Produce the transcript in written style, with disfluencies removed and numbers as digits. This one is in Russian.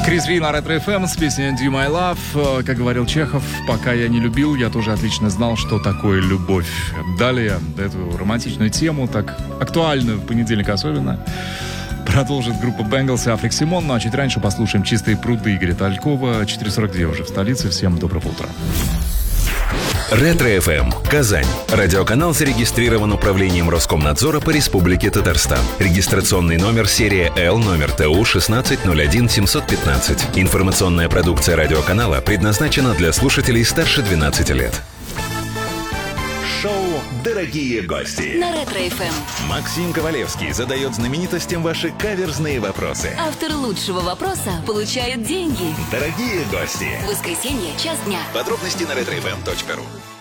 Крис Ри на Ретро FM с песней Do My Love. Как говорил Чехов, пока я не любил, я тоже отлично знал, что такое любовь. Далее эту романтичную тему, так актуальную в понедельник особенно, продолжит группа Bangles и Африк Симон. Ну а чуть раньше послушаем «Чистые пруды» Игоря Талькова. 4:42 уже в столице. Всем доброго утра. Ретро ФМ, Казань. Радиоканал зарегистрирован управлением Роскомнадзора по Республике Татарстан. Регистрационный номер серия Л, номер ТУ 1601715. Информационная продукция радиоканала предназначена для слушателей старше 12 лет. Шоу «Дорогие гости» на Ретро ФМ. Максим Ковалевский задает знаменитостям ваши каверзные вопросы. Автор лучшего вопроса получает деньги. Дорогие гости. Воскресенье, час дня. Подробности на retrofm.ru.